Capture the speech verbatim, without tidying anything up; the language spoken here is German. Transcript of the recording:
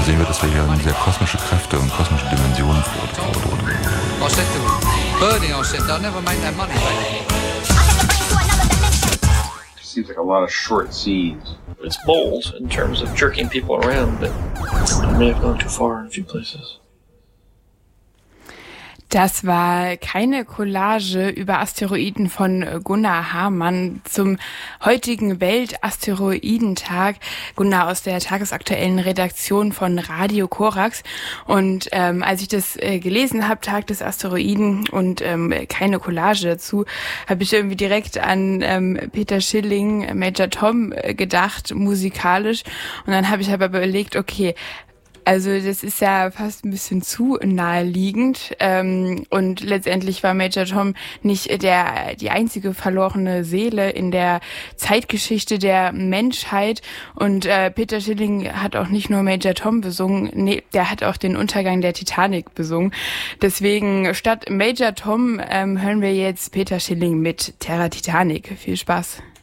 sehen wir, dass wir hier sehr kosmische Kräfte und kosmische Dimensionen vortrauen. I said to Bernie, I said, they'll never make that money back. It seems like a lot of short scenes. It's bold in terms of jerking people around, but it may have gone too far in a few places. Das war keine Collage über Asteroiden von Gunnar Hamann zum heutigen Weltasteroidentag. Gunnar aus der tagesaktuellen Redaktion von Radio Korax. Und ähm, als ich das äh, gelesen habe, Tag des Asteroiden und ähm, keine Collage dazu, habe ich irgendwie direkt an ähm, Peter Schilling, Major Tom äh, gedacht, musikalisch. Und dann habe ich aber überlegt, okay, also das ist ja fast ein bisschen zu naheliegend ähm, und letztendlich war Major Tom nicht der die einzige verlorene Seele in der Zeitgeschichte der Menschheit und äh, Peter Schilling hat auch nicht nur Major Tom besungen, nee, der hat auch den Untergang der Titanic besungen. Deswegen statt Major Tom ähm, hören wir jetzt Peter Schilling mit Terra Titanic. Viel Spaß.